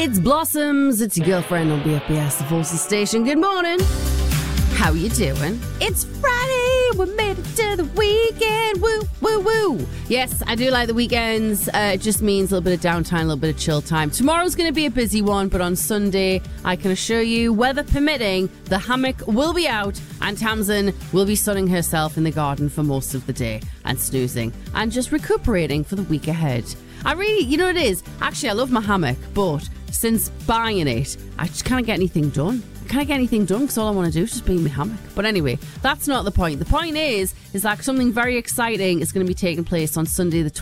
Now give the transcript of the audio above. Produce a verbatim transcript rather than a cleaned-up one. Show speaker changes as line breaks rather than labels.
It's Blossoms. It's your girlfriend on B F B S, the Forces Station. Good morning. How you doing? It's Friday. We made it to the weekend. Woo, woo, woo. Yes, I do like the weekends. Uh, it just means a little bit of downtime, a little bit of chill time. Tomorrow's going to be a busy one, but on Sunday, I can assure you, weather permitting, the hammock will be out and Tamsin will be sunning herself in the garden for most of the day and snoozing and just recuperating for the week ahead. I really, you know what it is? Actually, I love my hammock, but since buying it, I just can't get anything done. I can't get anything done because all I want to do is just be in my hammock. But anyway, that's not the point. The point is, is that something very exciting is going to be taking place on Sunday the